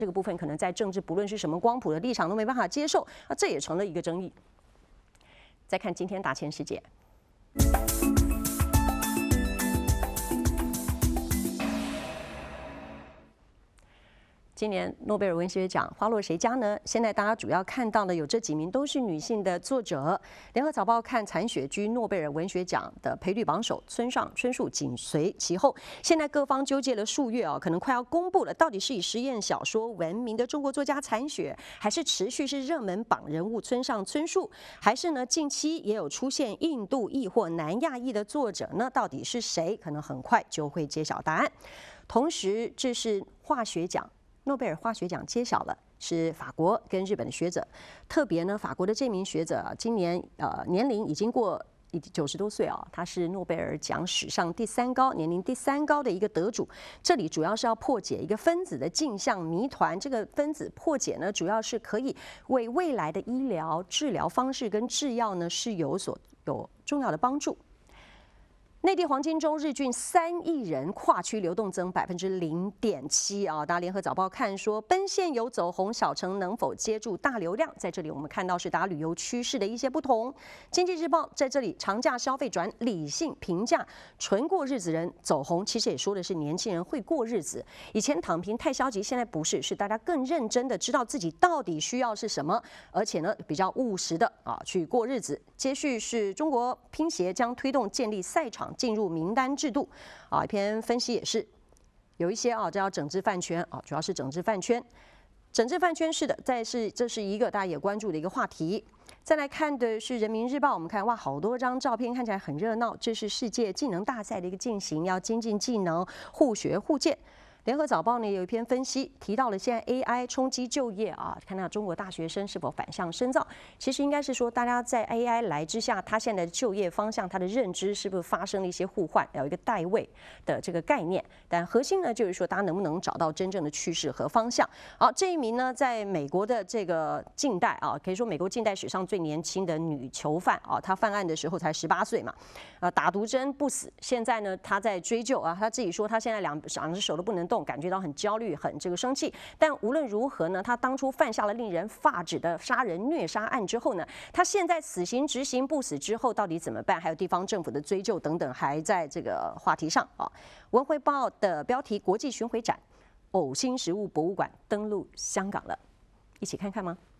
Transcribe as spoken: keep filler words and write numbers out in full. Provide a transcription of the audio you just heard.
这个部分可能在政治不论是什么光谱的立场都没办法接受，那这也成了一个争议。再看今天大千世界。今年诺贝尔文学奖花落谁家呢？现在大家主要看到的有这几名都是女性的作者。联合早报看残雪居诺贝尔文学奖的赔率榜首村上春树紧随其后。现在各方纠结了数月啊，可能快要公布了，到底是以实验小说闻名的中国作家残雪，还是持续是热门榜人物村上春树，还是呢近期也有出现印度裔或南亚裔的作者呢？到底是谁？可能很快就会揭晓答案。同时，这是化学奖。诺贝尔化学奖揭晓了，是法国跟日本的学者。特别呢，法国的这名学者今年呃年龄已经过九十多岁啊，他是诺贝尔奖史上第三高年龄第三高的一个得主。这里主要是要破解一个分子的镜像谜团。这个分子破解呢，主要是可以为未来的医疗治疗方式跟制药呢是有所有重要的帮助。内地黄金周日均三亿人跨区流动增百分之零点七啊！大家联合早报看说，奔现有走红小城能否接住大流量？在这里我们看到是大家旅游趋势的一些不同。经济日报在这里长假消费转理性平价，纯过日子人走红，其实也说的是年轻人会过日子。以前躺平太消极，现在不是，是大家更认真的知道自己到底需要是什么，而且呢比较务实的啊去过日子。接续是中国乒协将推动建立赛场进入名单制度，啊，一篇分析也是有一些啊，这要整治饭圈啊，主要是整治饭圈，整治饭圈是的，再是这是一个大家也关注的一个话题。再来看的是人民日报，我们看哇，好多张照片看起来很热闹，这是世界技能大赛的一个进行，要精进技能，互学互鉴。联合早报呢有一篇分析提到了现在 A I 冲击就业啊，看到中国大学生是否反向深造，其实应该是说大家在 A I 来之下，他现在的就业方向、他的认知是不是发生了一些互换，有一个代位的这个概念。但核心呢就是说，大家能不能找到真正的趋势和方向。好，这一名呢在美国的这个近代啊，可以说美国近代史上最年轻的女囚犯啊，她犯案的时候才十八岁嘛，啊打毒针不死，现在呢她在追究啊，她自己说她现在两两只手都不能动，感觉到很焦虑，很这个生气。但无论如何呢，他当初犯下了令人发指的杀人虐杀案之后呢，他现在死刑执行不死之后到底怎么办？还有地方政府的追究等等，还在这个话题上啊。文汇报的标题：国际巡回展，呕心食物博物馆登陆香港了，一起看看吗？